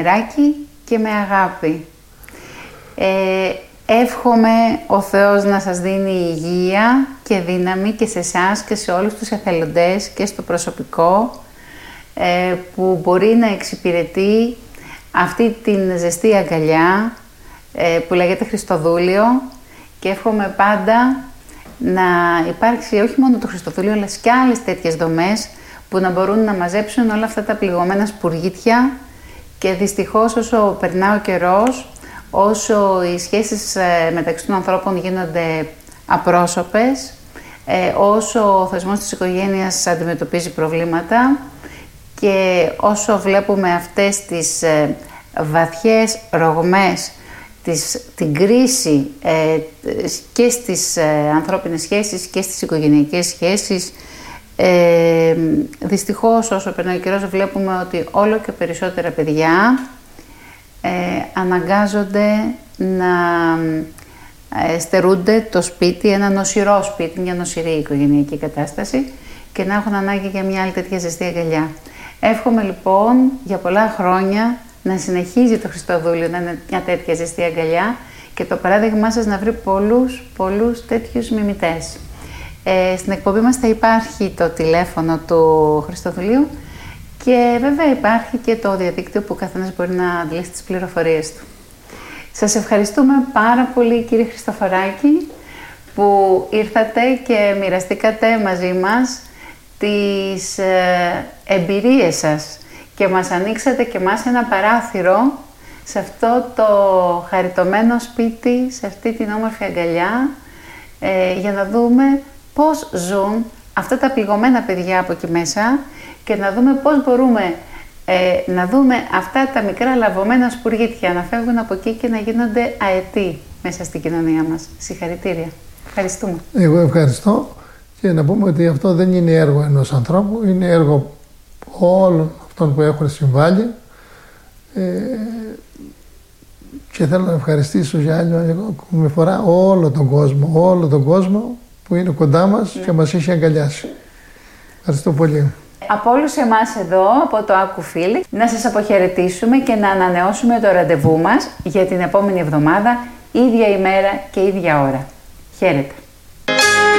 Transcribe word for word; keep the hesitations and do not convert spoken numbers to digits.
Ράκι και με αγάπη. Ε, εύχομαι ο Θεός να σας δίνει υγεία και δύναμη και σε εσάς και σε όλους τους εθελοντές και στο προσωπικό ε, που μπορεί να εξυπηρετεί αυτή την ζεστή αγκαλιά ε, που λέγεται Χριστοδούλιο, και εύχομαι πάντα να υπάρξει όχι μόνο το Χριστοδούλιο αλλά και άλλες τέτοιες δομές που να μπορούν να μαζέψουν όλα αυτά τα πληγωμένα σπουργίτια. Και δυστυχώς όσο περνά ο καιρός, όσο οι σχέσεις μεταξύ των ανθρώπων γίνονται απρόσωπες, όσο ο θεσμός της οικογένειας αντιμετωπίζει προβλήματα και όσο βλέπουμε αυτές τις βαθιές ρογμές, τις, την κρίση και στις ανθρώπινες σχέσεις και στις οικογενειακές σχέσεις, Ε, δυστυχώς όσο περνάει ο καιρός βλέπουμε ότι όλο και περισσότερα παιδιά ε, αναγκάζονται να ε, στερούνται το σπίτι, ένα νοσηρό σπίτι, μια νοσηρή οικογενειακή κατάσταση, και να έχουν ανάγκη για μια άλλη τέτοια ζεστή αγκαλιά. Εύχομαι λοιπόν για πολλά χρόνια να συνεχίζει το Χριστοδούλιο να είναι μια τέτοια ζεστή αγκαλιά και το παράδειγμά σας να βρει πολλούς, πολλούς τέτοιους μιμητές. Ε, στην εκπομπή μας θα υπάρχει το τηλέφωνο του Χριστοδουλίου και βέβαια υπάρχει και το διαδίκτυο που καθένας μπορεί να αντλήσει τις πληροφορίες του. Σας ευχαριστούμε πάρα πολύ, κύριε Χριστοφοράκη, που ήρθατε και μοιραστήκατε μαζί μας τις ε, εμπειρίες σας και μας ανοίξατε και μας ένα παράθυρο σε αυτό το χαριτωμένο σπίτι, σε αυτή την όμορφη αγκαλιά, ε, για να δούμε πώς ζουν αυτά τα πληγωμένα παιδιά από εκεί μέσα και να δούμε πώς μπορούμε ε, να δούμε αυτά τα μικρά λαβωμένα σπουργίτια να φεύγουν από εκεί και να γίνονται αετοί μέσα στην κοινωνία μας. Συγχαρητήρια. Ευχαριστούμε. Εγώ ευχαριστώ και να πούμε ότι αυτό δεν είναι έργο ενός ανθρώπου, είναι έργο όλων αυτών που έχουν συμβάλει ε, και θέλω να ευχαριστήσω για άλλη μια φορά όλο τον κόσμο, όλο τον κόσμο που είναι κοντά μας και μας έχει αγκαλιάσει. Ευχαριστώ πολύ. Από όλους εμάς εδώ, από το Άκου Φίλοι, να σας αποχαιρετήσουμε και να ανανεώσουμε το ραντεβού μας για την επόμενη εβδομάδα, ίδια ημέρα και ίδια ώρα. Χαίρετε.